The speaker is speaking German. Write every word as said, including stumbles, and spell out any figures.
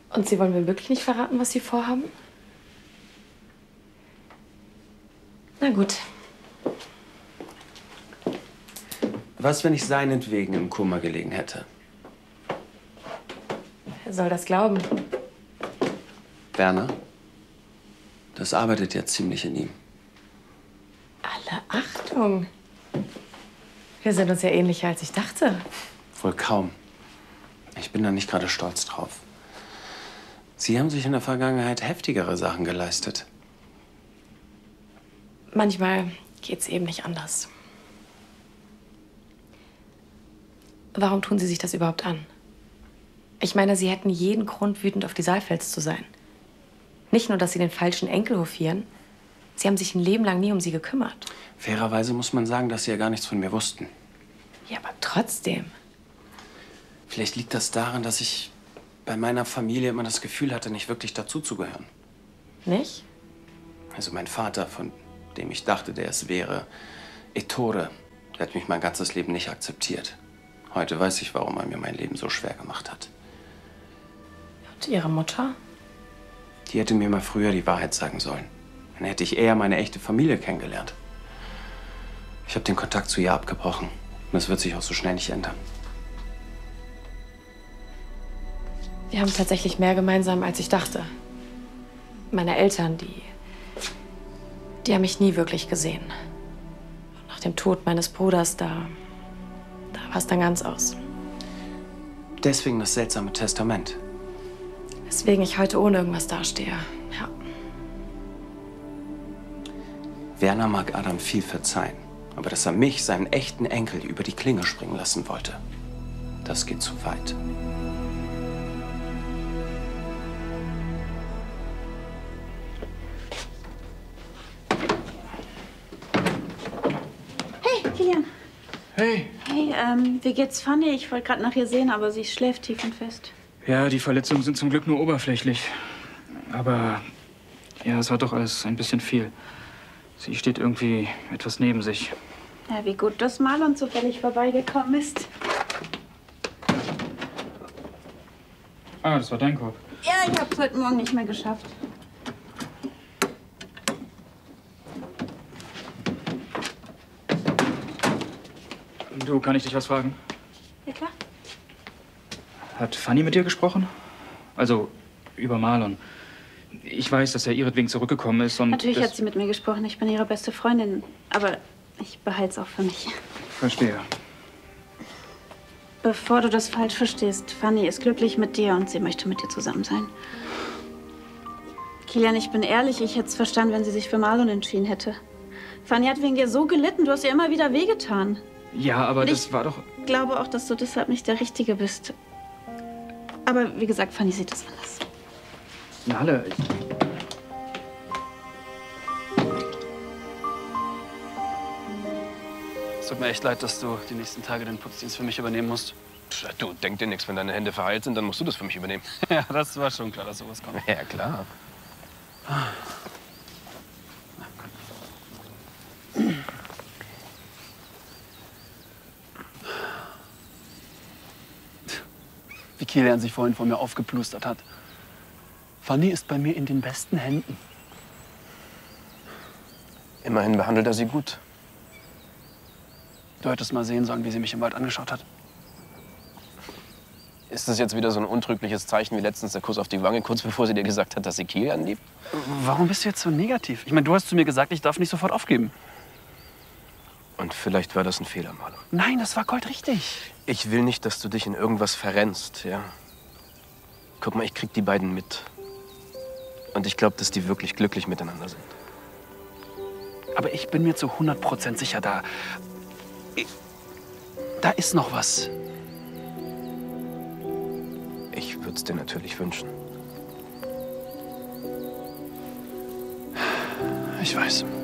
Und Sie wollen mir wirklich nicht verraten, was Sie vorhaben? Na gut. Was, wenn ich seinetwegen im Koma gelegen hätte? Wer soll das glauben? Werner? Das arbeitet ja ziemlich in ihm. Alle Achtung. Wir sind uns ja ähnlicher, als ich dachte. Wohl kaum. Ich bin da nicht gerade stolz drauf. Sie haben sich in der Vergangenheit heftigere Sachen geleistet. Manchmal geht's eben nicht anders. Warum tun Sie sich das überhaupt an? Ich meine, Sie hätten jeden Grund, wütend auf die Saalfels zu sein. Nicht nur, dass Sie den falschen Enkel hofieren, Sie haben sich ein Leben lang nie um sie gekümmert. Fairerweise muss man sagen, dass Sie ja gar nichts von mir wussten. Ja, aber trotzdem. Vielleicht liegt das daran, dass ich bei meiner Familie immer das Gefühl hatte, nicht wirklich dazuzugehören. Nicht? Also mein Vater, von dem ich dachte, der es wäre, Ettore, der hat mich mein ganzes Leben nicht akzeptiert. Heute weiß ich, warum er mir mein Leben so schwer gemacht hat. Und Ihre Mutter? Die hätte mir mal früher die Wahrheit sagen sollen. Dann hätte ich eher meine echte Familie kennengelernt. Ich habe den Kontakt zu ihr abgebrochen. Und das wird sich auch so schnell nicht ändern. Wir haben tatsächlich mehr gemeinsam, als ich dachte. Meine Eltern, die... die haben mich nie wirklich gesehen. Und nach dem Tod meines Bruders, da... da war es dann ganz aus. Deswegen das seltsame Testament. Weswegen ich heute ohne irgendwas dastehe, ja. Werner mag Adam viel verzeihen. Aber dass er mich, seinen echten Enkel, über die Klinge springen lassen wollte, das geht zu weit. Hey, Kilian. Hey. Hey, ähm, wie geht's Fanny? Ich wollte gerade nach ihr sehen, aber sie schläft tief und fest. Ja, die Verletzungen sind zum Glück nur oberflächlich. Aber ja, es war doch alles ein bisschen viel. Sie steht irgendwie etwas neben sich. Ja, wie gut, dass Marlon zufällig vorbeigekommen ist. Ah, das war dein Korb. Ja, ich hab's heute Morgen nicht mehr geschafft. Du, kann ich dich was fragen? Ja, klar. Hat Fanny mit dir gesprochen? Also, über Marlon. Ich weiß, dass er ihretwegen zurückgekommen ist und... Natürlich das... hat sie mit mir gesprochen. Ich bin ihre beste Freundin. Aber ich behalte es auch für mich. Verstehe. Bevor du das falsch verstehst, Fanny ist glücklich mit dir und sie möchte mit dir zusammen sein. Kilian, ich bin ehrlich, ich hätte es verstanden, wenn sie sich für Marlon entschieden hätte. Fanny hat wegen dir so gelitten, du hast ihr immer wieder wehgetan. Ja, aber Und das ich war doch... Ich glaube auch, dass du deshalb nicht der Richtige bist. Aber wie gesagt, Fanny sieht es anders. Nalle, ich... Es tut mir echt leid, dass du die nächsten Tage den Putzdienst für mich übernehmen musst. Du, denk dir nichts. Wenn deine Hände verheilt sind, dann musst du das für mich übernehmen. Ja, das war schon klar, dass sowas kommt. Ja, klar. Wie Kilian sich vorhin vor mir aufgeplustert hat. Fanny ist bei mir in den besten Händen. Immerhin behandelt er sie gut. Du hättest mal sehen sollen, wie sie mich im Wald angeschaut hat. Ist das jetzt wieder so ein untrügliches Zeichen wie letztens der Kuss auf die Wange, kurz bevor sie dir gesagt hat, dass sie Kilian liebt? Warum bist du jetzt so negativ? Ich meine, du hast zu mir gesagt, ich darf nicht sofort aufgeben. Und vielleicht war das ein Fehler, Marlon. Nein, das war goldrichtig. Ich will nicht, dass du dich in irgendwas verrennst, ja? Guck mal, ich krieg die beiden mit. Und ich glaube, dass die wirklich glücklich miteinander sind. Aber ich bin mir zu hundert Prozent sicher, da... Ich, da ist noch was. Ich würde es dir natürlich wünschen. Ich weiß.